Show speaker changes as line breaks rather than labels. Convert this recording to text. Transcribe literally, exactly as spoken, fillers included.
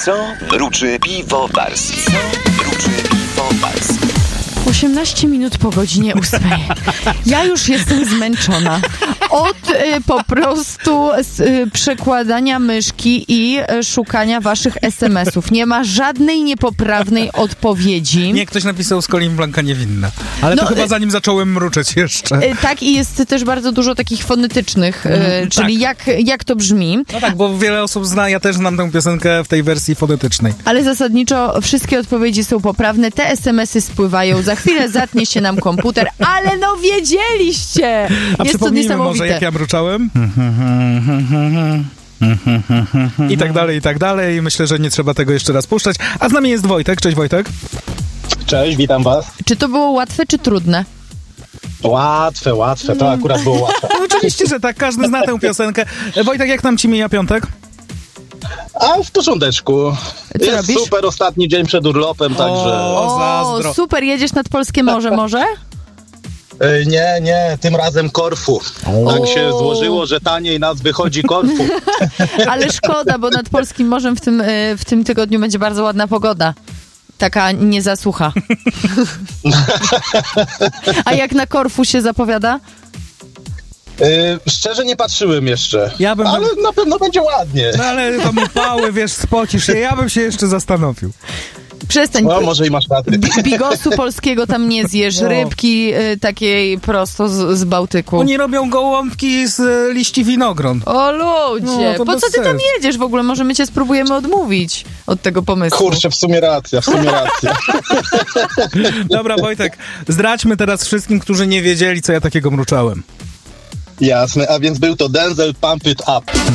Co mruczy piwowarski? Co mruczy piwowarski?
osiemnaście minut po godzinie ósmej. Ja już jestem zmęczona. Od y, po prostu y, przekładania myszki i y, szukania waszych es em esów. Nie ma żadnej niepoprawnej odpowiedzi.
Nie, ktoś napisał z Colin Blanka niewinna. Ale
No,
to chyba
y-
zanim zacząłem mruczeć jeszcze.
Y, tak, i jest też bardzo dużo takich fonetycznych, y,
Mm,
czyli
tak.
jak, jak to brzmi.
No tak, bo wiele osób zna, ja też znam tę piosenkę w tej wersji fonetycznej.
Ale zasadniczo wszystkie odpowiedzi są poprawne. Te es em esy spływają. Za chwilę zatnie się nam komputer. Ale no wiedzieliście!
A
Jest to
przypomnijmy
niesamowite.
może, jak ja mruczałem? I tak dalej, i tak dalej. Myślę, że nie trzeba tego jeszcze raz puszczać. A z nami jest Wojtek. Cześć, Wojtek.
Cześć, witam was.
Czy to było łatwe, czy trudne?
Łatwe, łatwe, to akurat było łatwe.
No, oczywiście, że tak, każdy zna tę piosenkę. Wojtek, jak tam ci mija piątek?
A w porządeczku.
Co
Jest
robisz?
super ostatni dzień przed urlopem, także...
O, zazdro.
super, jedziesz nad polskie morze może?
Y, Nie, nie, tym razem Korfu. Tak się złożyło, że taniej nas wychodzi Korfu.
Ale szkoda, bo nad polskim morzem w tym, y, w tym tygodniu będzie bardzo ładna pogoda. Taka niezasucha. A jak na Korfu się zapowiada?
Y, Szczerze nie patrzyłem jeszcze,
Ja bym-
ale na pewno będzie ładnie.
No ale tam upały, wiesz, spocisz się. Ja bym się jeszcze zastanowił.
Przestań.
No, może i masz rację.
Bi- bigosu polskiego tam nie zjesz,
No.
rybki y, takiej prosto z, z Bałtyku.
Oni robią gołąbki z e, liści winogron.
O ludzie,
No, to
po
bez
co ty tam
sensu.
jedziesz w ogóle? Może my cię spróbujemy odmówić od tego pomysłu.
Kurczę, w sumie racja, w sumie racja.
Dobra, Wojtek, zdradźmy teraz wszystkim, którzy nie wiedzieli, co ja takiego mruczałem.
Jasne, a więc był to Denzel Pump It Up.